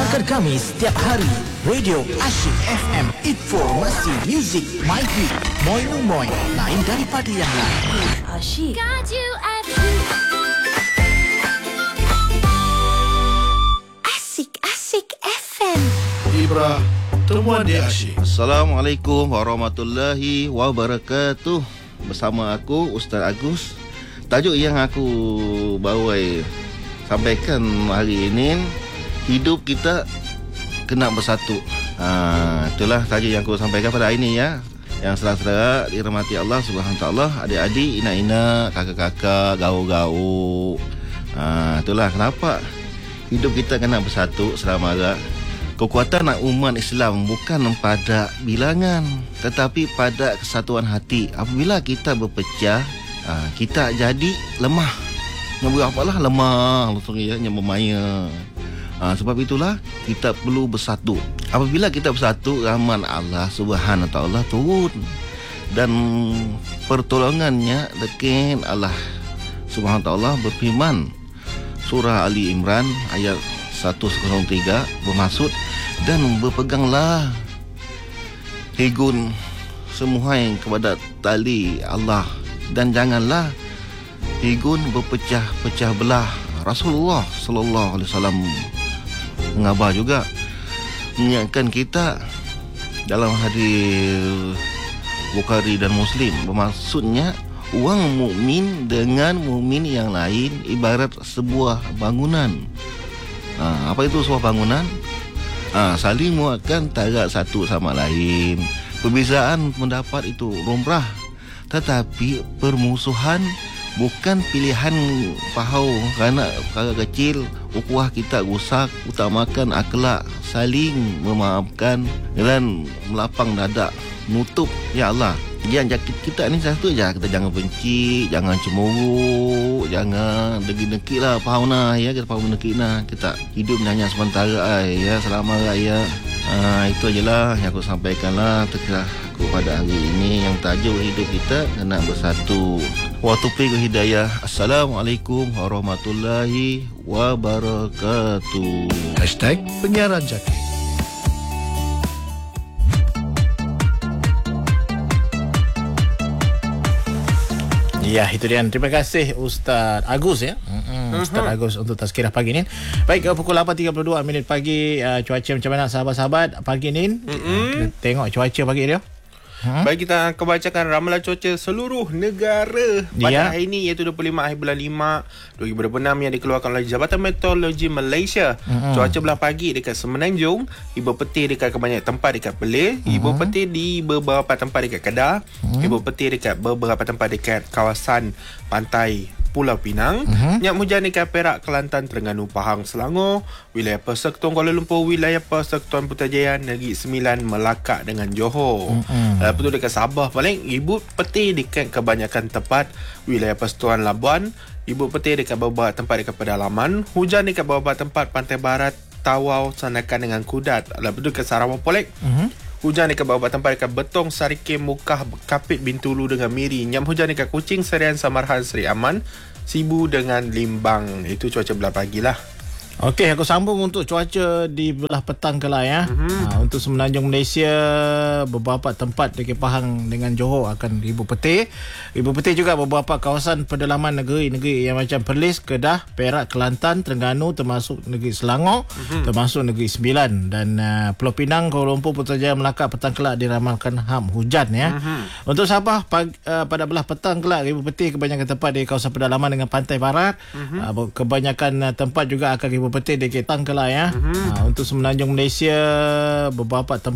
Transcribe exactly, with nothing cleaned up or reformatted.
Dengarkan kami setiap hari. Radio Asyik F M. Informasi, muzik, my hit, moi nu moi, lain daripada yang lain. Asyik. Asyik F M. Ibra, temuan dia asyik. Assalamualaikum warahmatullahi wabarakatuh. Bersama aku Ustaz Agus. Tajuk yang aku bawa sampaikan hari ini, hidup kita kena bersatu. Ha, itulah tajuk yang aku sampaikan pada hari ini ya. Yang saudara-saudara dirahmati Allah Subhanahu Wa Taala, adik-adik, inak-inak, kakak-kakak, gaul-gaul. Ha, itulah kenapa hidup kita kena bersatu selama ada. Kekuatan umat Islam bukan pada bilangan, tetapi pada kesatuan hati. Apabila kita berpecah, kita jadi lemah. Yang berapalah lemah, langsung ya, yang bermaya. Sebab itulah kita perlu bersatu. Apabila kita bersatu, rahmat Allah Subhanahu Wa Taala turun dan pertolongannya dekat Allah Subhanahu Wa Taala berfirman surah Ali Imran ayat seratus tiga bermaksud, dan berpeganglah higun semua yang kepada tali Allah, dan janganlah higun berpecah-pecah belah. Rasulullah sallallahu alaihi wasallam mengabar juga, mengingatkan kita dalam hadis Bukhari dan Muslim, bermaksudnya orang mukmin dengan mukmin yang lain ibarat sebuah bangunan. Ha, apa itu sebuah bangunan? Ha, saling menguatkan tarak satu sama lain. Perbezaan pendapat itu lumrah, tetapi permusuhan bukan pilihan pahau. Kerana perkara kecil ukhuwah kita rusak. Utamakan akhlak, saling memaafkan dan melapang dada, nutup. Ya Allah, yang kita ni satu je, kita jangan benci, jangan cemburu, jangan dengki-dengki lah, faham lah ya, kita faham dengki lah. Kita hidup hanya sementara ay, ya, selama raya. Ha, itu ajalah yang aku sampaikan lah terkira aku pada hari ini, yang tajuk hidup kita kena bersatu. Wa taufiq hidayah. Assalamualaikum warahmatullahi wabarakatuh. Hashtag penyiaran jati. Ya, itu dia. Terima kasih Ustaz Agus ya. Mm-hmm. Ustaz Agus untuk tazkirah pagi ni. Baik, pukul lapan tiga puluh dua minit pagi. Uh, cuaca macam mana sahabat-sahabat pagi ni? Mm-hmm. Kita tengok cuaca pagi dia. Hmm? Baik, kita akan bacakan ramalan cuaca seluruh negara pada ya. hari ini, iaitu dua puluh lima hari bulan lima dua ribu dua puluh enam, yang dikeluarkan oleh Jabatan Meteorologi Malaysia. Hmm. Cuaca belah pagi dekat Semenanjung, ibu peti dekat kebanyakan tempat dekat Perlis, hmm. ibu peti di beberapa tempat dekat Kedah, hmm. ibu peti dekat beberapa tempat dekat kawasan pantai Pulau Pinang, uh-huh. Nyak hujan dekat Perak, Kelantan, Terengganu, Pahang, Selangor, wilayah Persekutuan Kuala Lumpur, wilayah Persekutuan Putrajaya, Negeri Sembilan, Melaka dengan Johor. Uh-huh. Lepas tu dekat Sabah paling, ibu peti dekat kebanyakan tempat wilayah Persekutuan Labuan, ibu peti dekat beberapa tempat dekat pedalaman, hujan dekat beberapa tempat pantai barat, Tawau, Sandakan dengan Kudat. Lepas tu dekat Sarawak Polek, uh-huh. hujan dekat beberapa tempat dekat Betong, Sarikim, Mukah, Kapit, Bintulu dengan Miri. Nyam hujan dekat Kuching, Serian, Samarhan, Seri Aman, Sibu dengan Limbang. Itu cuaca belah pagi lah. Okey, aku sambung untuk cuaca di belah petang kelak ya. Mm-hmm. Ha, untuk Semenanjung Malaysia, beberapa tempat dekat Pahang dengan Johor akan ibu peti. Ibu peti juga beberapa kawasan pedalaman negeri-negeri yang macam Perlis, Kedah, Perak, Kelantan, Terengganu, termasuk negeri Selangor, mm-hmm. termasuk negeri Sembilan, dan uh, Pulau Pinang, Kuala Lumpur, Putrajaya, Melaka petang kelak diramalkan ham hujan ya. Mm-hmm. Untuk Sabah pagi, uh, pada belah petang kelak ibu peti kebanyakan tempat di kawasan pedalaman dengan pantai barat. Mm-hmm. Uh, kebanyakan uh, tempat juga akan ibu peti dekat Tangkela ya. Mm-hmm. Ha, untuk Semenanjung Malaysia, beberapa tempat